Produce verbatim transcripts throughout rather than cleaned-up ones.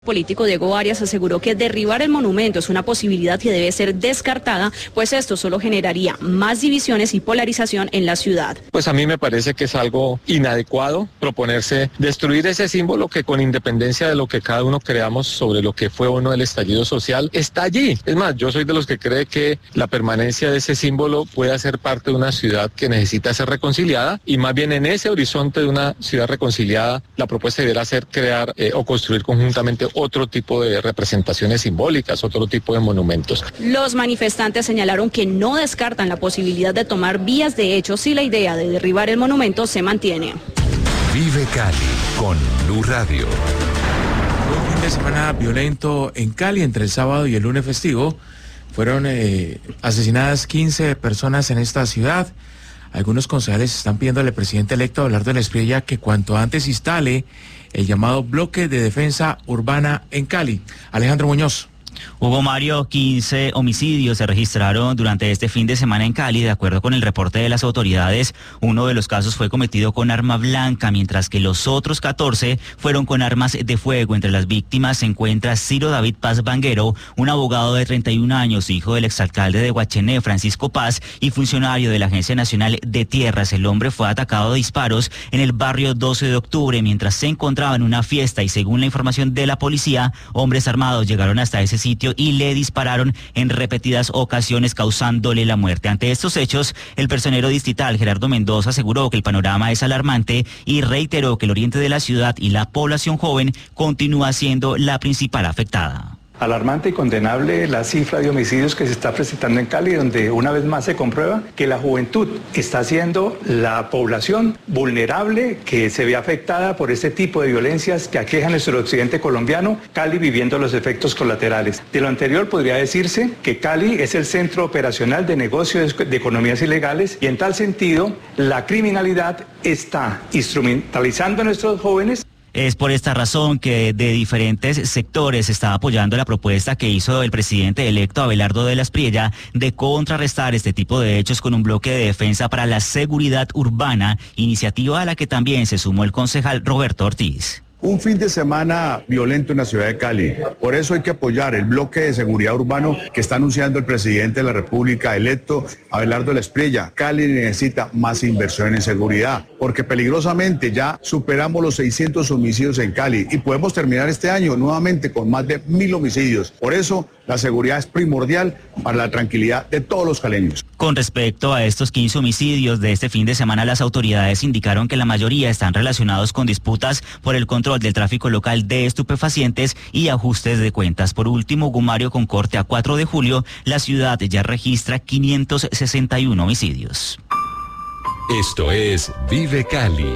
político Diego Arias aseguró que derribar el monumento es una posibilidad que debe ser descartada, pues esto solo generaría más divisiones y polarización en la ciudad. Pues a mí me parece que es algo inadecuado proponerse destruir ese símbolo que, con independencia de lo que cada uno creamos sobre lo que fue o no el estallido social, está allí. Es más, yo soy de los que cree que la permanencia de ese símbolo puede ser parte de una ciudad que necesita ser reconciliada, y más bien en ese horizonte de una ciudad reconciliada, la propuesta deberá ser crear eh, o construir conjuntamente otro tipo de representaciones simbólicas, otro tipo de monumentos. Los manifestantes señalaron que no descartan la posibilidad de tomar vías de hecho si la idea de derribar el monumento se mantiene. Vive Cali con Blue Radio. Un fin de semana violento en Cali entre el sábado y el lunes festivo. Fueron eh, asesinadas quince personas en esta ciudad. Algunos concejales están pidiendo al presidente electo Abelardo Espriella que cuanto antes instale el llamado bloque de defensa urbana en Cali. Alejandro Muñoz. Hugo Mario, quince homicidios se registraron durante este fin de semana en Cali. De acuerdo con el reporte de las autoridades, uno de los casos fue cometido con arma blanca, mientras que los otros catorce fueron con armas de fuego. Entre las víctimas se encuentra Ciro David Paz Vanguero, un abogado de treinta y un años, hijo del exalcalde de Guachené, Francisco Paz, y funcionario de la Agencia Nacional de Tierras. El hombre fue atacado a disparos en el barrio doce de octubre mientras se encontraba en una fiesta, y según la información de la policía, hombres armados llegaron hasta ese sitio y le dispararon en repetidas ocasiones, causándole la muerte. Ante estos hechos, el personero distrital Gerardo Mendoza aseguró que el panorama es alarmante y reiteró que el oriente de la ciudad y la población joven continúa siendo la principal afectada. Alarmante y condenable la cifra de homicidios que se está presentando en Cali, donde una vez más se comprueba que la juventud está siendo la población vulnerable que se ve afectada por este tipo de violencias que aquejan nuestro occidente colombiano, Cali viviendo los efectos colaterales. De lo anterior podría decirse que Cali es el centro operacional de negocios de economías ilegales, y en tal sentido la criminalidad está instrumentalizando a nuestros jóvenes. Es por esta razón que de diferentes sectores se está apoyando la propuesta que hizo el presidente electo Abelardo Espriella de contrarrestar este tipo de hechos con un bloque de defensa para la seguridad urbana, iniciativa a la que también se sumó el concejal Roberto Ortiz. Un fin de semana violento en la ciudad de Cali. Por eso hay que apoyar el bloque de seguridad urbano que está anunciando el presidente de la República electo, Abelardo Espriella. Cali necesita más inversión en seguridad, porque peligrosamente ya superamos los seiscientos homicidios en Cali y podemos terminar este año nuevamente con más de mil homicidios. Por eso la seguridad es primordial para la tranquilidad de todos los caleños. Con respecto a estos quince homicidios de este fin de semana, las autoridades indicaron que la mayoría están relacionados con disputas por el control del tráfico local de estupefacientes y ajustes de cuentas. Por último, Hugo Mario, con corte a cuatro de julio, la ciudad ya registra quinientos sesenta y uno homicidios. Esto es Vive Cali.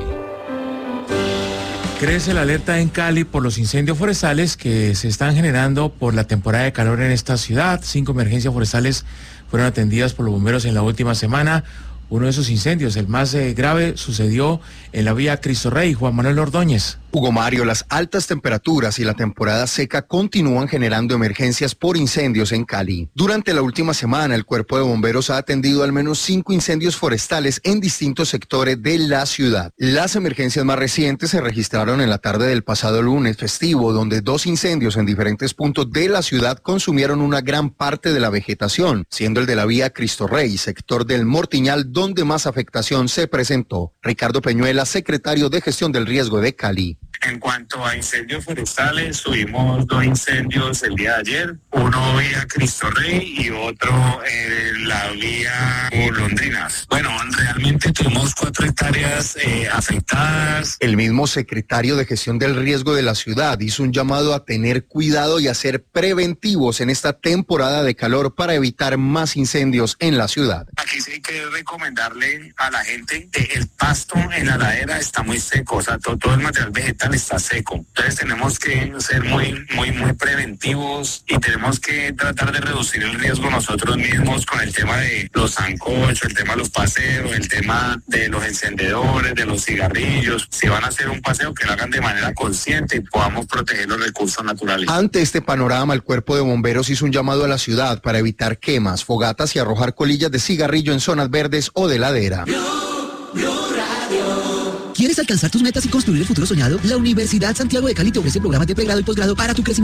Crece la alerta en Cali por los incendios forestales que se están generando por la temporada de calor en esta ciudad. Cinco emergencias forestales fueron atendidas por los bomberos en la última semana. Uno de esos incendios, el más eh, grave, sucedió en la vía Cristo Rey. Juan Manuel Ordóñez. Hugo Mario, las altas temperaturas y la temporada seca continúan generando emergencias por incendios en Cali. Durante la última semana, el Cuerpo de Bomberos ha atendido al menos cinco incendios forestales en distintos sectores de la ciudad. Las emergencias más recientes se registraron en la tarde del pasado lunes festivo, donde dos incendios en diferentes puntos de la ciudad consumieron una gran parte de la vegetación, siendo el de la vía Cristo Rey, sector del Mortiñal, donde más afectación se presentó. Ricardo Peñuela, secretario de Gestión del Riesgo de Cali. En cuanto a incendios forestales, tuvimos dos incendios el día de ayer, uno vía Cristo Rey y otro en la vía Golondrinas. Bueno, realmente tuvimos cuatro hectáreas eh, afectadas. El mismo secretario de Gestión del Riesgo de la ciudad hizo un llamado a tener cuidado y a ser preventivos en esta temporada de calor para evitar más incendios en la ciudad. Aquí sí hay que recomendarle a la gente que el pasto en la ladera está muy seco, o sea, todo, todo el material vegetal está seco. Entonces tenemos que ser muy, muy, muy preventivos y tenemos que tratar de reducir el riesgo nosotros mismos con el tema de los sancochos, el tema de los paseos, el tema de los encendedores, de los cigarrillos. Si van a hacer un paseo, que lo hagan de manera consciente y podamos proteger los recursos naturales. Ante este panorama, el Cuerpo de Bomberos hizo un llamado a la ciudad para evitar quemas, fogatas y arrojar colillas de cigarrillo en zonas verdes o de ladera. Blue, Blue Radio. ¿Quieres ¿Quieres alcanzar tus metas y construir el futuro soñado? La Universidad Santiago de Cali te ofrece programas de pregrado y posgrado para tu crecimiento.